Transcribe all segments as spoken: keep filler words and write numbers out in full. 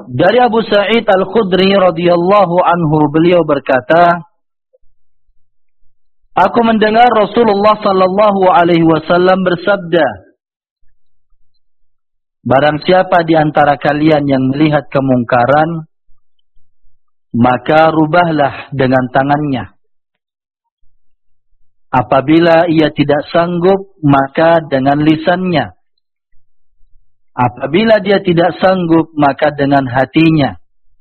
Dari Abu Sa'id Al-Khudri radhiyallahu anhu, beliau berkata, aku mendengar Rasulullah sallallahu alaihi wasallam bersabda, barang siapa di antara kalian yang melihat kemungkaran, maka rubahlah dengan tangannya. Apabila ia tidak sanggup, maka dengan lisannya. Apabila dia tidak sanggup, maka dengan hatinya.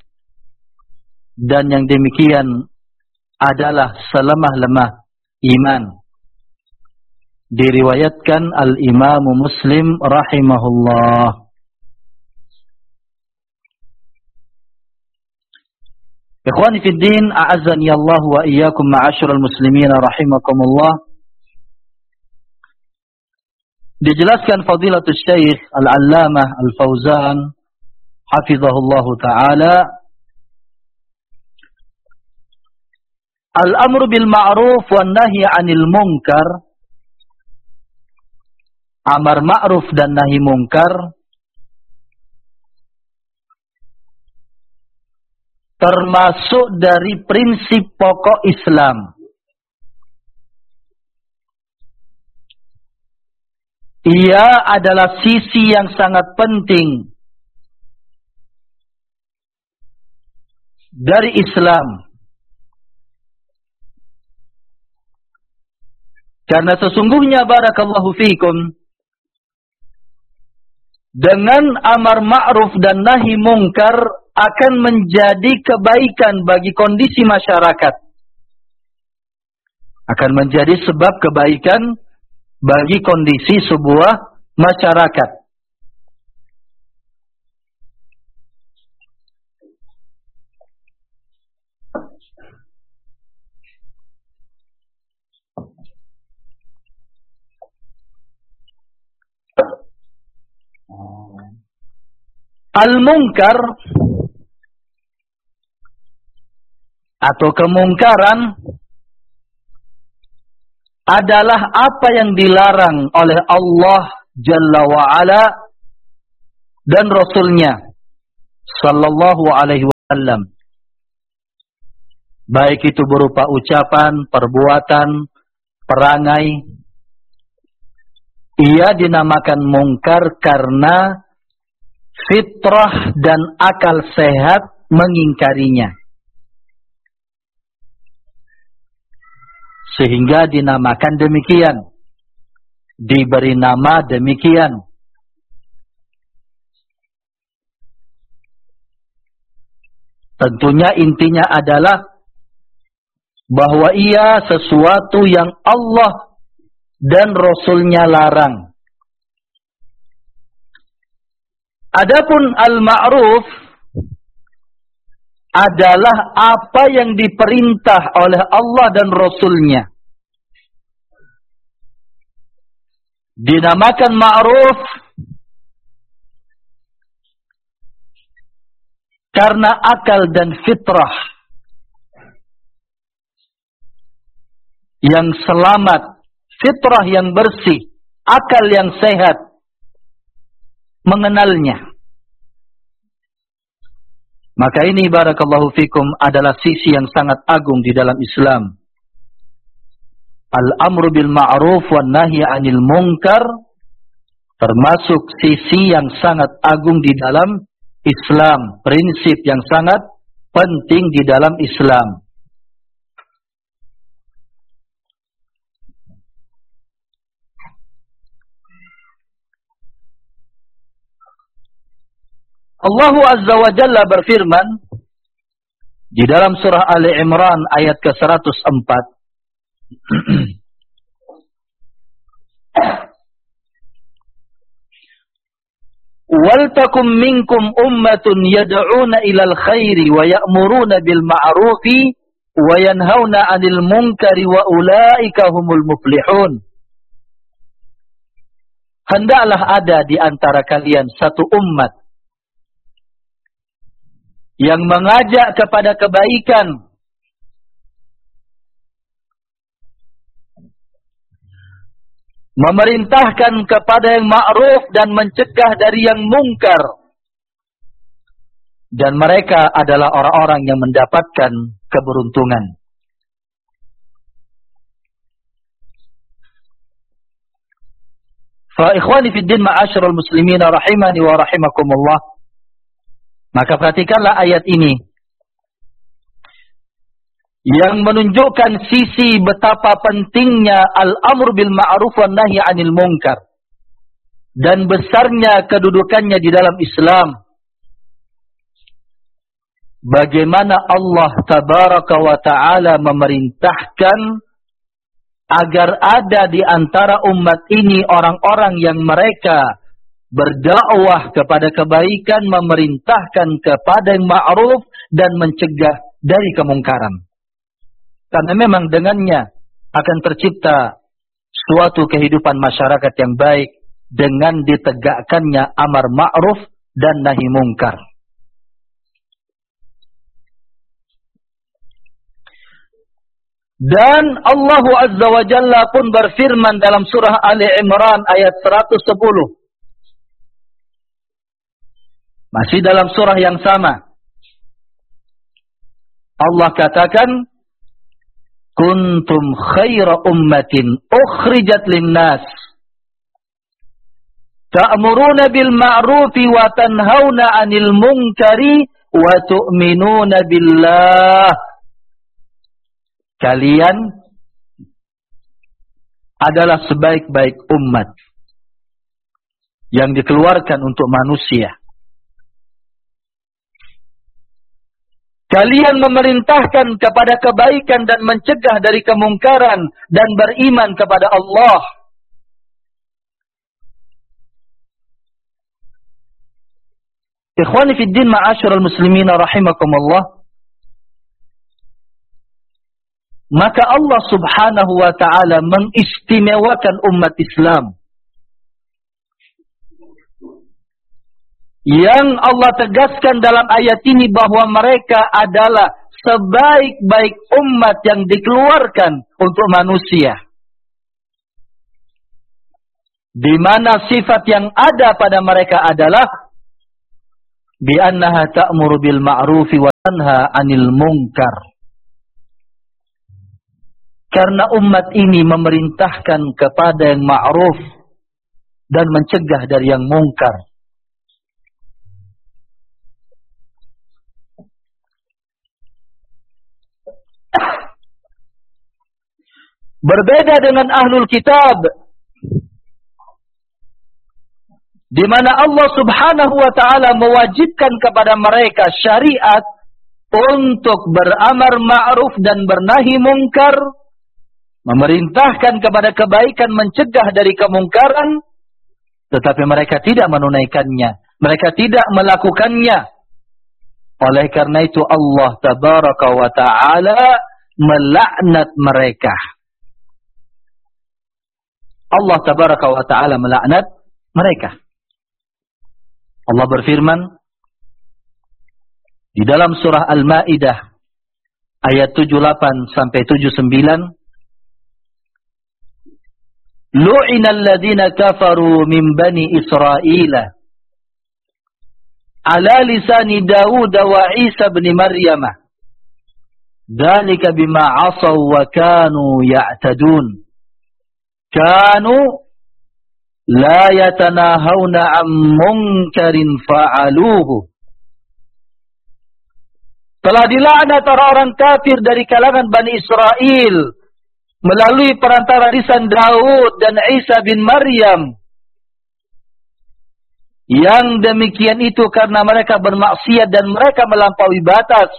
Dan yang demikian adalah selemah-lemah iman. Diriwayatkan Al-Imam Muslim rahimahullah. Ikhwani fi din, a'azzani Allah wa iyyakum ma'asyiral muslimin rahimakumullah. Dijelaskan fadilatul Syekh Al-Allamah Al-Fauzan hafizahullahu taala, al-amru bil ma'ruf wan nahyi 'anil munkar, amar ma'ruf dan nahi munkar termasuk dari prinsip pokok Islam. Ia adalah sisi yang sangat penting dari Islam. Karena sesungguhnya barakallahu fikum, dengan amar ma'ruf dan nahi munkar akan menjadi kebaikan bagi kondisi masyarakat. Akan menjadi sebab kebaikan bagi kondisi sebuah masyarakat. Al-munkar atau kemungkaran adalah apa yang dilarang oleh Allah Jalla wa'ala dan Rasulnya Sallallahu alaihi wasallam. Baik itu berupa ucapan, perbuatan, perangai. Ia dinamakan mungkar karena fitrah dan akal sehat mengingkarinya. Sehingga dinamakan demikian. Diberi nama demikian. Tentunya intinya adalah bahwa ia sesuatu yang Allah dan Rasulnya larang. Adapun al-ma'ruf adalah apa yang diperintah oleh Allah dan Rasulnya. Dinamakan ma'ruf karena akal dan fitrah yang selamat, fitrah yang bersih, akal yang sehat mengenalnya. Maka ini barakallahu fikum adalah sisi yang sangat agung di dalam Islam. Al-amru bil ma'ruf wan nahyi 'anil munkar termasuk sisi yang sangat agung di dalam Islam, prinsip yang sangat penting di dalam Islam. Allah Azza wa Jalla berfirman di dalam surah Ali Imran ayat ke seratus empat. Wal takum minkum ummatun yad'una ilal khairi wa ya'muruna bil ma'rufi wa yanhauna 'anil munkari wa ulaika humul muflihun. Hendaklah ada di antara kalian satu umat yang mengajak kepada kebaikan, memerintahkan kepada yang ma'ruf dan mencegah dari yang mungkar, dan mereka adalah orang-orang yang mendapatkan keberuntungan. Fa ikhwani fid din ma'asyiral muslimin rahimani wa rahimakumullah. Maka perhatikanlah ayat ini yang menunjukkan sisi betapa pentingnya al-amr bil ma'ruf wan nahi 'anil munkar dan besarnya kedudukannya di dalam Islam. Bagaimana Allah tabaraka wa ta'ala memerintahkan agar ada di antara umat ini orang-orang yang mereka berdakwah kepada kebaikan, memerintahkan kepada yang ma'ruf dan mencegah dari kemungkaran. Karena memang dengannya akan tercipta suatu kehidupan masyarakat yang baik dengan ditegakkannya amar ma'ruf dan nahi mungkar. Dan Allah Azza wa Jalla pun berfirman dalam surah Ali Imran ayat seratus sepuluh. Masih dalam surah yang sama. Allah katakan, kuntum khaira ummatin ukhrijat linnas ta'muruna bil ma'rufi wa tanhauna 'anil munkari wa tu'minuna billah. Kalian adalah sebaik-baik umat yang dikeluarkan untuk manusia. Kalian memerintahkan kepada kebaikan dan mencegah dari kemungkaran dan beriman kepada Allah. Ikhwani fid din ma'asyiral muslimin rahimakumullah. Maka Allah Subhanahu wa ta'ala mengistimewakan umat Islam yang Allah tegaskan dalam ayat ini bahwa mereka adalah sebaik-baik umat yang dikeluarkan untuk manusia, di mana sifat yang ada pada mereka adalah bi annaha ta'muru bil ma'rufi wa tanha 'anil munkar. Karena umat ini memerintahkan kepada yang ma'ruf dan mencegah dari yang mungkar. Berbeda dengan ahlul kitab, di mana Allah Subhanahu wa ta'ala mewajibkan kepada mereka syariat untuk beramar ma'ruf dan bernahi mungkar, memerintahkan kepada kebaikan, mencegah dari kemungkaran, tetapi mereka tidak menunaikannya, mereka tidak melakukannya. Oleh karena itu Allah tabaraka wa ta'ala melaknat mereka. Allah tabaraka wa ta'ala melaknat mereka. Allah berfirman di dalam surah Al-Maidah ayat tujuh puluh delapan sampai tujuh puluh sembilan, lu'inal ladzina kafaru min bani Israila ala lisani Dawud wa Isa bin Maryam dzalika bima 'asaw wa kanu ya'tadun kanu la yatanahawna 'an munkarin fa'aluhu. Telah dilaknat orang-orang kafir dari kalangan Bani Israel melalui perantara lisan Daud dan Isa bin Maryam. Yang demikian itu karena mereka bermaksiat dan mereka melampaui batas.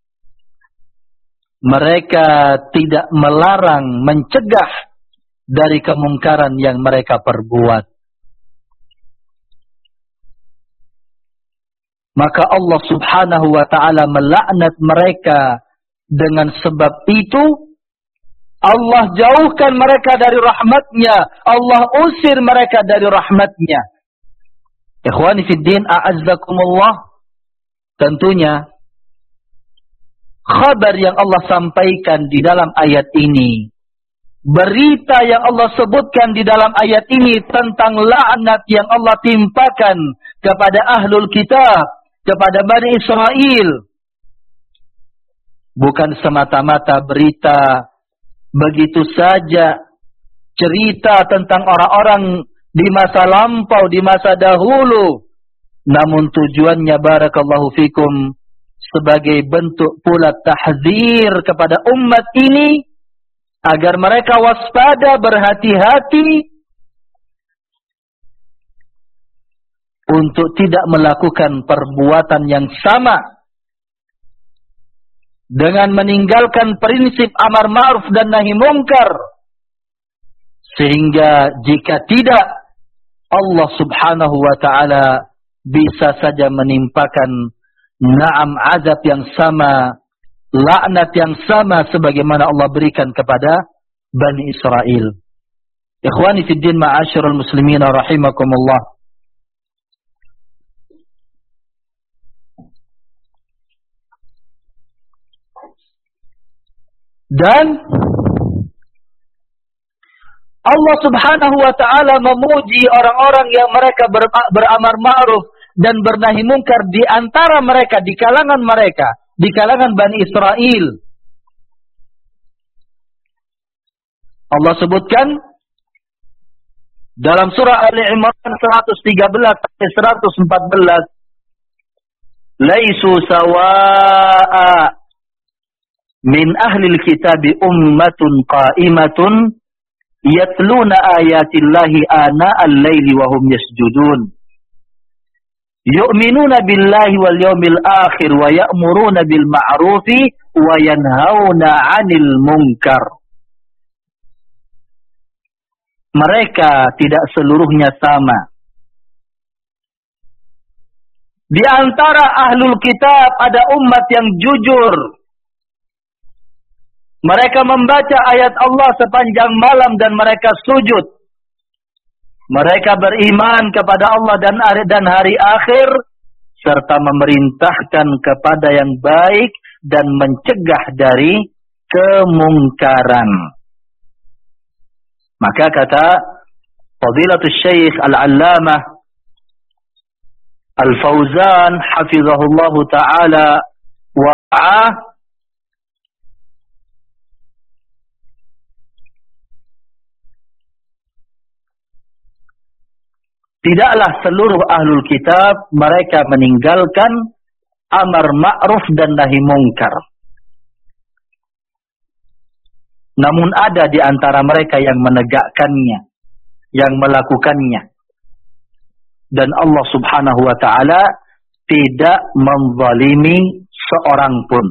Mereka tidak melarang, mencegah dari kemungkaran yang mereka perbuat. Maka Allah Subhanahu wa ta'ala melaknat mereka. Dengan sebab itu Allah jauhkan mereka dari rahmatnya. Allah usir mereka dari rahmatnya. Ikhwani fiddin, a'azzakumullah. Tentunya khabar yang Allah sampaikan di dalam ayat ini, berita yang Allah sebutkan di dalam ayat ini tentang laknat yang Allah timpakan kepada ahlul kitab, kepada Bani Israel. Bukan semata-mata berita begitu saja, cerita tentang orang-orang di masa lampau, di masa dahulu. Namun tujuannya barakallahu fikum sebagai bentuk pula tahzir kepada umat ini agar mereka waspada, berhati-hati untuk tidak melakukan perbuatan yang sama dengan meninggalkan prinsip amar ma'ruf dan nahi mungkar. Sehingga jika tidak, Allah subhanahu wa ta'ala bisa saja menimpakan na'am azab yang sama, laknat yang sama sebagaimana Allah berikan kepada Bani Israel. Ikhwani fid din ma'asyiral muslimin rahimakumullah. Dan Allah subhanahu wa ta'ala memuji orang-orang yang mereka ber, beramar ma'ruf dan bernahi mungkar di antara mereka, di kalangan mereka, di kalangan Bani Israel. Allah sebutkan dalam surah Ali Imran seratus tiga belas sampai seratus empat belas, "Laisu sawa'a min ahlil kitabi ummatun qa'imatun yatluna ayatillahi ana al-laili wa hum yasjudun yu'minuna billahi wal yawmil akhir wa ya'muruna bil ma'rufi wa yanhauna 'anil munkar." Mereka tidak seluruhnya sama. Di antara ahlul kitab ada umat yang jujur. Mereka membaca ayat Allah sepanjang malam dan mereka sujud. Mereka beriman kepada Allah dan hari, dan hari akhir, serta memerintahkan kepada yang baik dan mencegah dari kemungkaran. Maka kata Fadilatul Syekh Al-Allamah Al-Fauzan hafizahullahu ta'ala wa'ah, tidaklah seluruh ahlul kitab mereka meninggalkan amar ma'ruf dan nahi mungkar. Namun ada di antara mereka yang menegakkannya, yang melakukannya. Dan Allah subhanahu wa ta'ala tidak menzalimi seorang pun.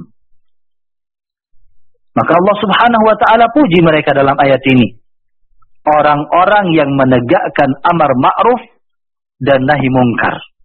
Maka Allah subhanahu wa ta'ala puji mereka dalam ayat ini. Orang-orang yang menegakkan amar ma'ruf dan nahi mungkar.